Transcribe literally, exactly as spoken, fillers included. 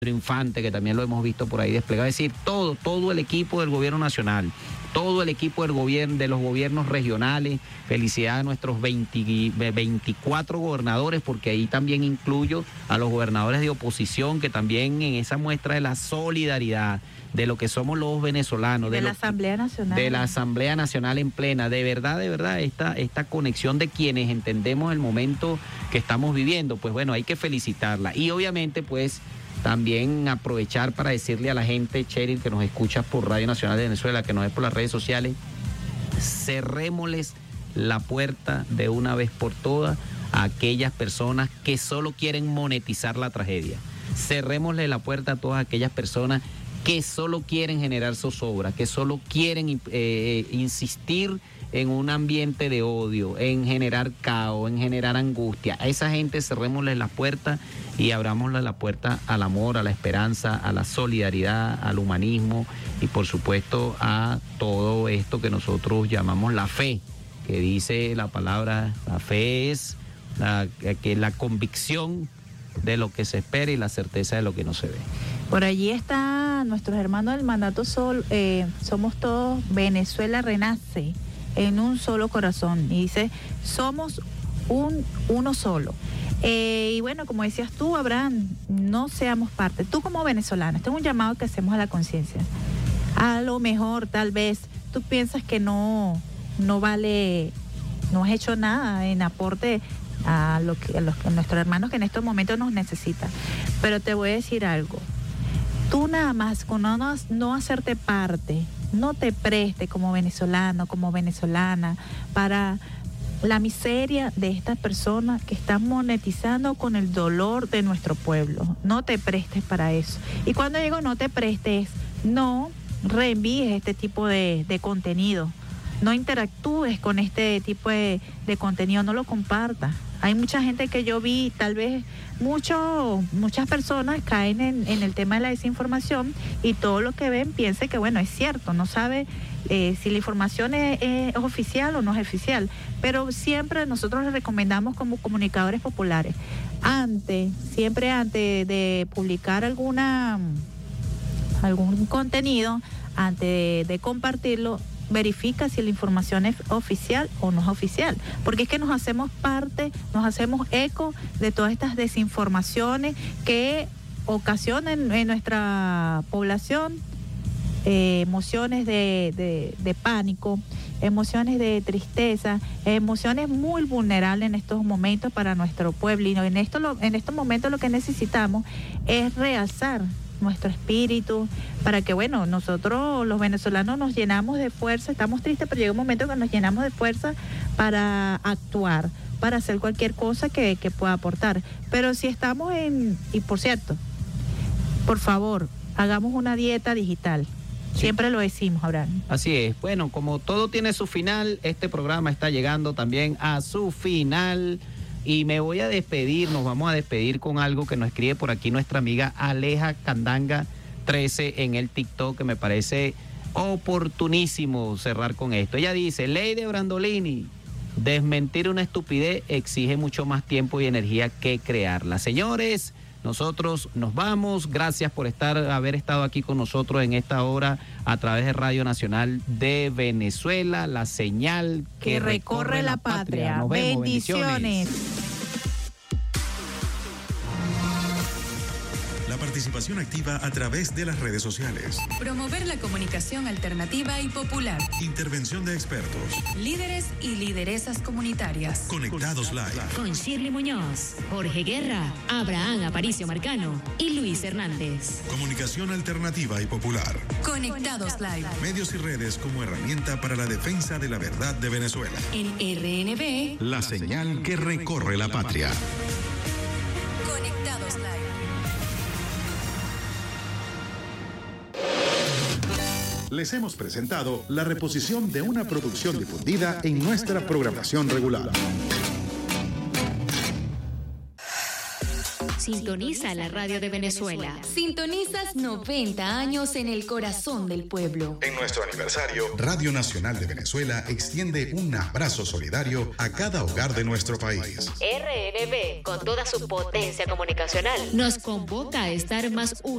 Infante, que también lo hemos visto por ahí desplegado, es decir, todo, todo el equipo del gobierno nacional, todo el equipo del gobierno, de los gobiernos regionales. Felicidades a nuestros veinte, veinticuatro gobernadores, porque ahí también incluyo a los gobernadores de oposición, que también en esa muestra de la solidaridad, de lo que somos los venezolanos. De, de la lo, Asamblea Nacional. De la Asamblea Nacional en plena. De verdad, de verdad, esta, esta conexión de quienes entendemos el momento que estamos viviendo, pues bueno, hay que felicitarla. Y obviamente, pues, también aprovechar para decirle a la gente, Cheryl, que nos escucha por Radio Nacional de Venezuela, que nos ve por las redes sociales, cerrémosles la puerta de una vez por todas a aquellas personas que solo quieren monetizar la tragedia. Cerrémosle la puerta a todas aquellas personas que solo quieren generar zozobra, que solo quieren eh, insistir en un ambiente de odio, en generar caos, en generar angustia. A esa gente cerrémosles la puerta y abrámosle la puerta al amor, a la esperanza, a la solidaridad, al humanismo y por supuesto a todo esto que nosotros llamamos la fe, que dice la palabra, la fe es la, que la convicción de lo que se espera y la certeza de lo que no se ve. Por allí está nuestros hermanos del Mandato Sol, eh, somos todos, Venezuela renace en un solo corazón, y dice, somos un uno solo. Eh, y bueno, como decías tú, Abraham, no seamos parte, tú como venezolano, este es un llamado que hacemos a la conciencia. A lo mejor, tal vez, tú piensas que no, no vale, no has hecho nada en aporte a, lo que, a, los, a nuestros hermanos que en estos momentos nos necesitan. Pero te voy a decir algo, tú nada más con no, no hacerte parte, no te prestes como venezolano, como venezolana, para la miseria de estas personas que están monetizando con el dolor de nuestro pueblo. No te prestes para eso. Y cuando digo no te prestes, no reenvíes este tipo de, de contenido. No interactúes con este tipo de, de contenido, no lo compartas. Hay mucha gente que yo vi, tal vez mucho, muchas personas caen en, en el tema de la desinformación y todo lo que ven piensa que bueno, es cierto, no sabe eh, si la información es, es oficial o no es oficial, pero siempre nosotros les recomendamos como comunicadores populares, antes, siempre antes de publicar alguna algún contenido, antes de, de compartirlo, verifica si la información es oficial o no es oficial, porque es que nos hacemos parte, nos hacemos eco de todas estas desinformaciones que ocasionan en nuestra población eh, emociones de, de, de pánico, emociones de tristeza, emociones muy vulnerables en estos momentos para nuestro pueblo. Y en, esto lo, en estos momentos lo que necesitamos es realzar nuestro espíritu, para que, bueno, nosotros los venezolanos nos llenamos de fuerza, estamos tristes, pero llega un momento que nos llenamos de fuerza para actuar, para hacer cualquier cosa que, que pueda aportar. Pero si estamos en, y por cierto, por favor, hagamos una dieta digital. Sí. Siempre lo decimos, Abraham. Así es. Bueno, como todo tiene su final, este programa está llegando también a su final. Y me voy a despedir, nos vamos a despedir con algo que nos escribe por aquí nuestra amiga Aleja Candanga trece en el TikTok, que me parece oportunísimo cerrar con esto. Ella dice, Lady Brandolini, desmentir una estupidez exige mucho más tiempo y energía que crearla. Señores, nosotros nos vamos. Gracias por estar, haber estado aquí con nosotros en esta hora a través de Radio Nacional de Venezuela, la señal que, que recorre, recorre la patria. patria. Nos vemos. Bendiciones. Bendiciones. La participación activa a través de las redes sociales. Promover la comunicación alternativa y popular. Intervención de expertos. Líderes y lideresas comunitarias. Conectados Live. Con Shirley Muñoz, Jorge Guerra, Abraham Aparicio Marcano y Luis Hernández. Comunicación alternativa y popular. Conectados Live. Medios y redes como herramienta para la defensa de la verdad de Venezuela. En R N B. La señal que recorre la patria. Conectados Live. Les hemos presentado la reposición de una producción difundida en nuestra programación regular. Sintoniza la radio de Venezuela. Sintonizas noventa años en el corazón del pueblo. En nuestro aniversario, Radio Nacional de Venezuela extiende un abrazo solidario a cada hogar de nuestro país. R N B, con toda su potencia comunicacional, nos convoca a estar más unidos